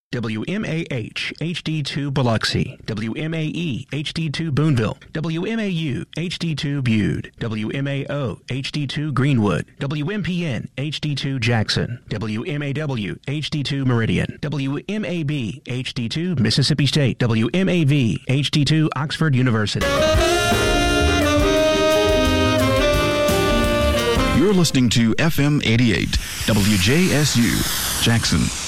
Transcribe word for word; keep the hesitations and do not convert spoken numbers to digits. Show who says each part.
Speaker 1: W M A H H D two Biloxi, W M A E H D two Boonville, W M A U H D two Bude, W M A O H D two Greenwood, W M P N H D two Jackson, W M A W H D two Meridian, W M A B H D two Mississippi State, W M A V H D two Oxford University.
Speaker 2: You're listening to F M eighty-eight, W J S U, Jackson.